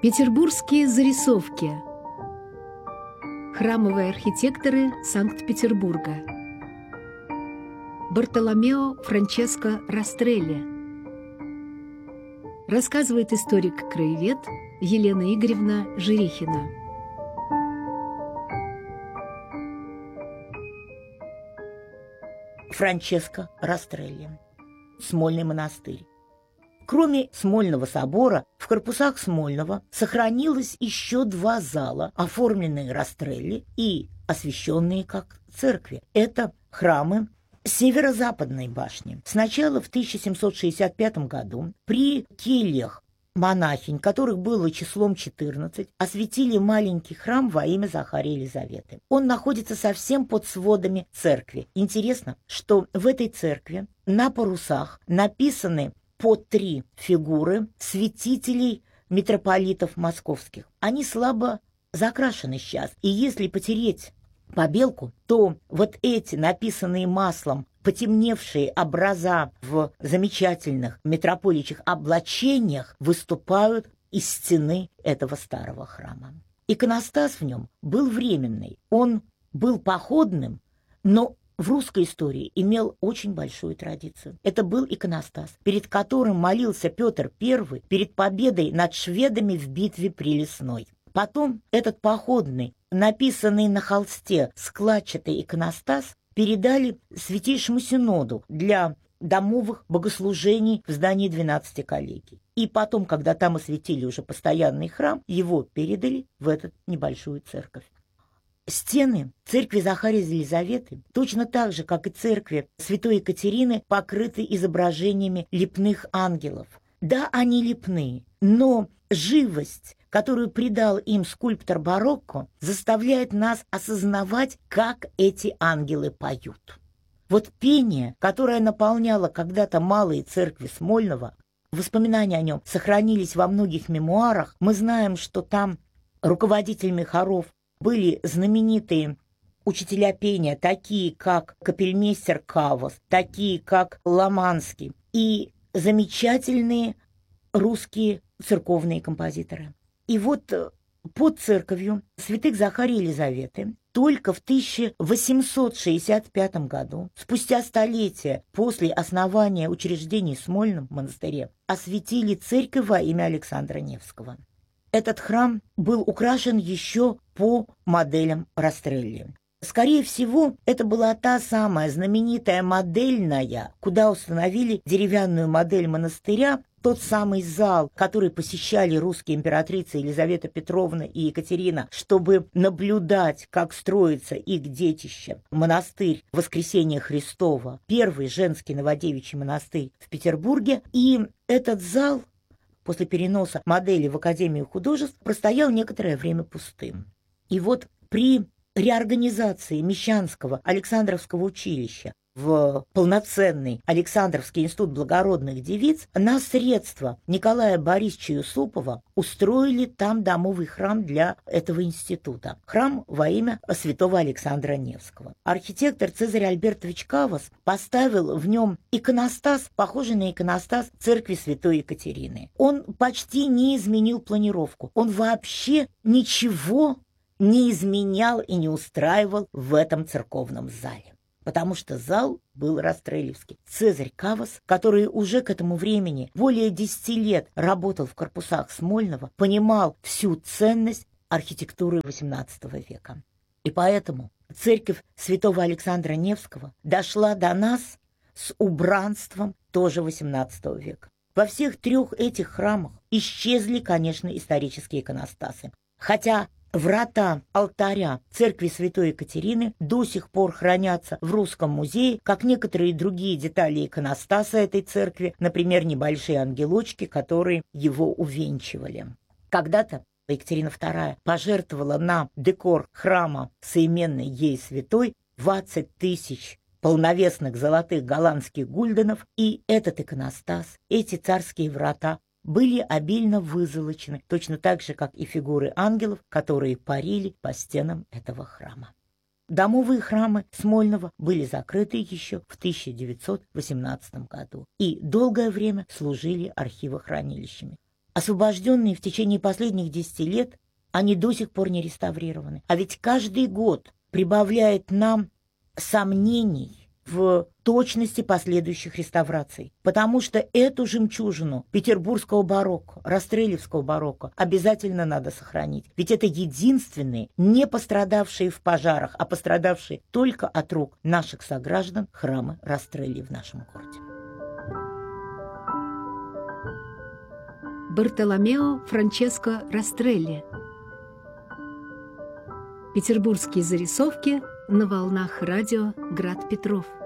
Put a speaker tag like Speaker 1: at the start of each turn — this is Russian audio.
Speaker 1: Петербургские зарисовки. Храмовые архитекторы Санкт-Петербурга. Бартоломео Франческо Растрелли. Рассказывает историк-краевед Елена Игоревна Жирихина.
Speaker 2: Франческо Растрелли. Смольный монастырь. Кроме Смольного собора, в корпусах Смольного сохранилось еще два зала, оформленные Растрелли и освященные как церкви. Это храмы северо-западной башни. Сначала в 1765 году при кельях монахинь, которых было числом 14, осветили маленький храм во имя Захарии Елизаветы. Он находится совсем под сводами церкви. Интересно, что в этой церкви на парусах написаны по 3 фигуры святителей митрополитов московских. Они слабо закрашены сейчас, и если потереть побелку, то вот эти написанные маслом потемневшие образа в замечательных митрополичьих облачениях выступают из стены этого старого храма. Иконостас в нем был временный, он был походным, но в русской истории имел очень большую традицию. Это был иконостас, перед которым молился Петр I перед победой над шведами в битве при Лесной. Потом этот походный, написанный на холсте складчатый иконостас передали Святейшему Синоду для домовых богослужений в здании 12 коллегий. И потом, когда там осветили уже постоянный храм, его передали в эту небольшую церковь. Стены церкви Захарии Елизаветы, точно так же, как и церкви Святой Екатерины, покрыты изображениями лепных ангелов. Да, они лепные, но живость, которую придал им скульптор барокко, заставляет нас осознавать, как эти ангелы поют. Вот пение, которое наполняло когда-то малые церкви Смольного, воспоминания о нем сохранились во многих мемуарах. Мы знаем, что там руководителями хоров были знаменитые учителя пения, такие как капельмейстер Кавос, такие как Ломанский и замечательные русские церковные композиторы. И вот под церковью святых Захарии и Елизаветы только в 1865 году, спустя столетия после основания учреждений в Смольном монастыре, осветили церковь во имя Александра Невского. Этот храм был украшен еще по моделям Растрелли. Скорее всего, это была та самая знаменитая модельная, куда установили деревянную модель монастыря, тот самый зал, который посещали русские императрицы Елизавета Петровна и Екатерина, чтобы наблюдать, как строится их детище. Монастырь Воскресения Христова, первый женский новодевичий монастырь в Петербурге. И этот зал после переноса модели в Академию художеств простоял некоторое время пустым. И вот при реорганизации Мещанского Александровского училища в полноценный Александровский институт благородных девиц на средства Николая Борисовича Юсупова устроили там домовый храм для этого института. Храм во имя святого Александра Невского. Архитектор Цезарь Альбертович Кавос поставил в нем иконостас, похожий на иконостас церкви Святой Екатерины. Он почти не изменил планировку. Он вообще ничего не изменял и не устраивал в этом церковном зале. Потому что зал был растреллевский. Цезарь Кавос, который уже к этому времени более 10 лет работал в корпусах Смольного, понимал всю ценность архитектуры XVIII века. И поэтому церковь святого Александра Невского дошла до нас с убранством тоже XVIII века. Во всех 3 этих храмах исчезли, конечно, исторические иконостасы. Хотя врата алтаря церкви Святой Екатерины до сих пор хранятся в Русском музее, как некоторые другие детали иконостаса этой церкви, например, небольшие ангелочки, которые его увенчивали. Когда-то Екатерина II пожертвовала на декор храма соименной ей святой 20 тысяч полновесных золотых голландских гульденов, и этот иконостас, эти царские врата были обильно вызолочены, точно так же, как и фигуры ангелов, которые парили по стенам этого храма. Домовые храмы Смольного были закрыты еще в 1918 году и долгое время служили архивохранилищами. освобожденные в течение последних 10 лет, они до сих пор не реставрированы. А ведь каждый год прибавляет нам сомнений в точности последующих реставраций. Потому что эту жемчужину петербургского барокко, расстрелевского барокко обязательно надо сохранить. Ведь это единственные, не пострадавшие в пожарах, а пострадавшие только от рук наших сограждан храмы Растрелли в нашем городе.
Speaker 1: Бартоломео Франческо Растрелли. Петербургские зарисовки на волнах радио «Град Петров».